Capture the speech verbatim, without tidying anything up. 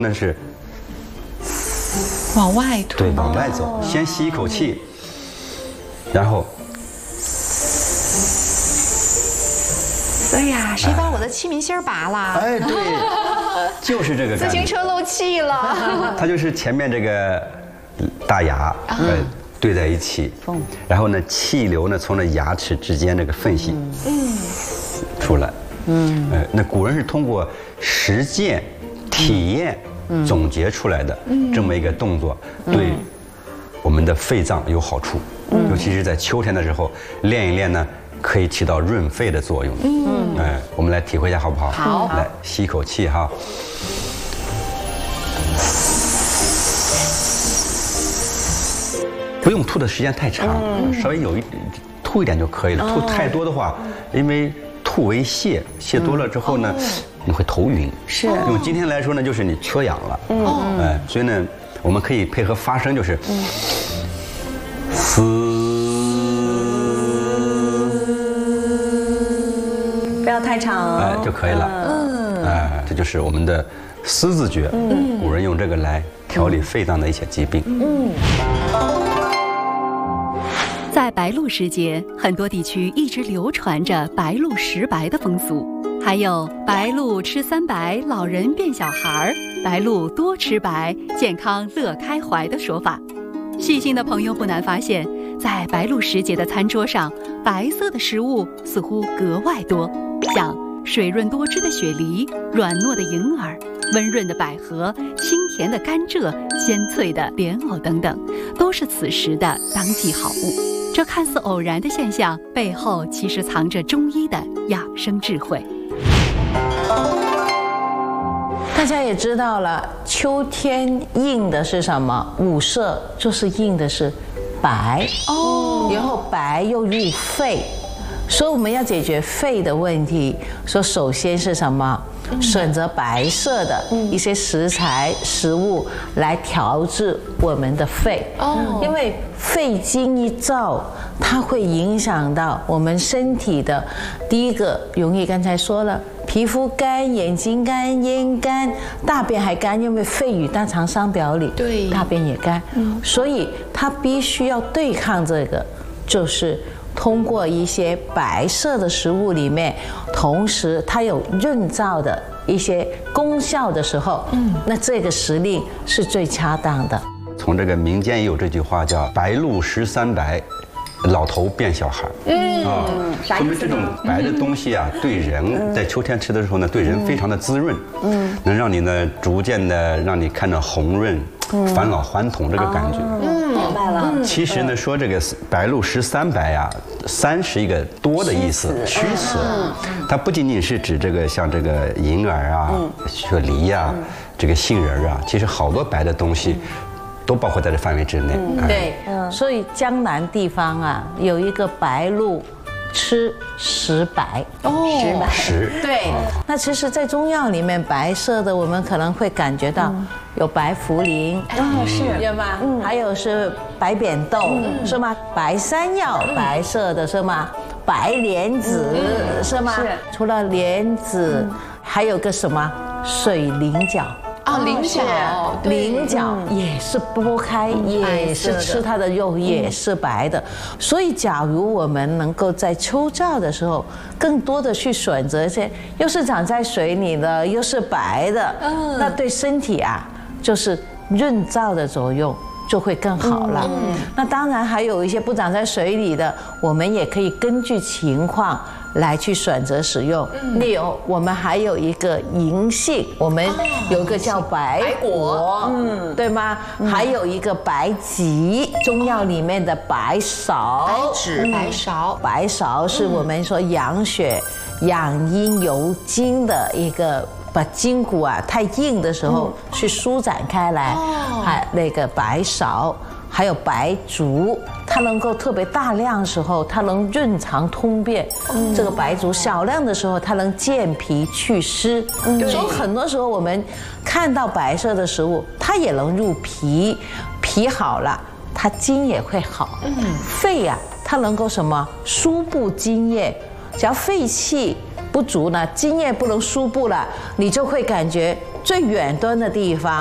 那是往外吐， 对，往外走，先吸一口气，然后。 哎呀，谁把我的气明芯拔了？ 哎，对，就是这个感觉。 自行车漏气了。 它就是前面这个大牙呃对在一起，然后呢，气流呢从那牙齿之间这个缝隙嗯出来。嗯，呃，那古人是通过实践、体验总结出来的这么一个动作，对我们的肺脏有好处，尤其是在秋天的时候练一练呢。可以起到润肺的作用。嗯，哎，我们来体会一下好不好？ 好， 来吸一口气哈，不用吐的时间太长，嗯、稍微有一吐一点就可以了。吐太多的话，因为吐为泻，泻多了之后呢，嗯、你会头晕。 是， 用今天来说呢，就是你缺氧了。嗯，哎，所以呢，我们可以配合发声，就是嘶。 不要太长， 哎就可以了。嗯，哎，这就是我们的嘶字诀。嗯，古人用这个来调理肺脏的一些疾病。嗯， 在白露时节，很多地区一直流传着白露食白的风俗，还有白露吃三白，老人变小孩儿；白露多吃白，健康乐开怀的说法。细心的朋友不难发现，在白露时节的餐桌上，白色的食物似乎格外多。像水润多汁的雪梨、软糯的银耳、温润的百合、清甜的甘蔗、鲜脆的莲藕等等，都是此时的当季好物。这看似偶然的现象，背后其实藏着中医的养生智慧。 大家也知道了，秋天应的是什么？五色就是应的是白哦，然后白又入肺。所以我们要解决肺的问题，说首先是什么？选择白色的一些食材、食物来调制我们的肺。哦，因为肺经一燥，它会影响到我们身体的。第一个，容易刚才说了，皮肤干、眼睛干、咽干，大便还干，因为肺与大肠相表里，对，大便也干。嗯，所以它必须要对抗这个，就是。通过一些白色的食物里面，同时它有润燥的一些功效的时候，嗯，那这个时令是最恰当的。 从这个民间也有这句话叫“白露食三白，老头变小孩”。嗯啊，说明这种白的东西啊，对人在秋天吃的时候呢，对人非常的滋润，嗯，能让你呢逐渐的让你看着红润、返老还童这个感觉。 嗯，明白了。 其实呢，说这个白露食三白呀，三是一个多的意思，虚词。它不仅仅是指这个像这个银耳啊、雪梨呀、这个杏仁啊，其实好多白的东西。都包括在这范围之内。 嗯，对，所以江南地方啊，有一个白露吃食白哦， 食白食对。那其实，在中药里面，白色的我们可能会感觉到有白茯苓， 哦，是对吗？嗯，还有是白扁豆，是吗？白山药，白色的是吗？白莲子是吗？是。除了莲子，还有个什么水菱角。 哦，菱角， 菱角也是剥开，也是吃它的肉，也是白的。所以，假如我们能够在秋燥的时候，更多的去选择一些又是长在水里的，又是白的，那对身体啊，就是润燥的作用就会更好了。那当然还有一些不长在水里的，我们也可以根据情况。来去选择使用，例如我们还有一个银杏，我们有一个叫白果，嗯，对吗？还有一个白及，中药里面的白芍， 白芷、白芍， 白芍是我们说养血、养阴、柔筋的一个。把筋骨啊太硬的时候去舒展开来，还那个白芍。还有白术，它能够特别大量的时候，它能润肠通便。嗯、这个白术小量的时候，它能健脾祛湿。嗯、所以很多时候我们看到白色的食物，它也能入脾，脾好了，它筋也会好。嗯、肺啊，它能够什么输布津液，只要肺气不足呢，津液不能输布了，你就会感觉最远端的地方。